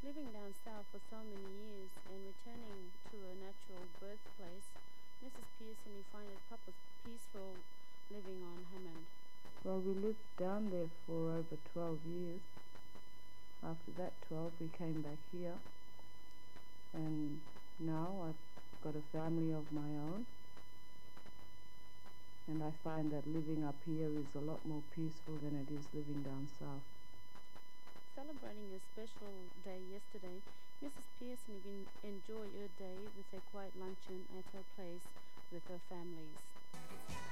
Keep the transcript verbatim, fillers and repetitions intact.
Living down south for so many years and returning to a natural birthplace, Missus Pearson finds it proper peaceful living on Hammond. Well, we lived down there for over twelve years. After that twelve, we came back here, and now I've got a family of my own, and I find that living up here is a lot more peaceful than it is living down south. Celebrating a special day yesterday, Missus Pearson even enjoyed her day with a quiet luncheon at her place with her families.